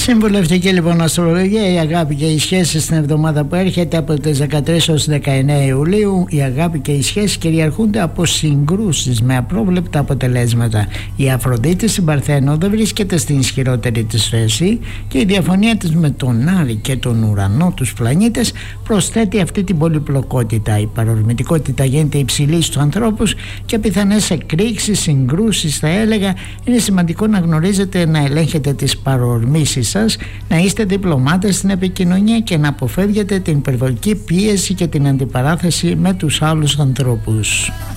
Συμβουλευτική λοιπόν αστρολογία, η αγάπη και οι σχέσεις στην εβδομάδα που έρχεται από τις 13 ως 19 Ιουλίου. Η αγάπη και οι σχέσεις κυριαρχούνται από συγκρούσεις με απρόβλεπτα αποτελέσματα. Η Αφροδίτη στην Παρθένο δεν βρίσκεται στην ισχυρότερη της θέση και η διαφωνία της με τον Άρη και τον Ουρανό, τους πλανήτες, προσθέτει αυτή την πολυπλοκότητα. Η παρορμητικότητα γίνεται υψηλή στους ανθρώπους και πιθανές εκρήξεις, συγκρούσεις θα έλεγα. Είναι σημαντικό να γνωρίζετε να ελέγχετε τις παρορμήσεις σας, να είστε διπλωμάτες στην επικοινωνία και να αποφεύγετε την υπερβολική πίεση και την αντιπαράθεση με τους άλλους ανθρώπους.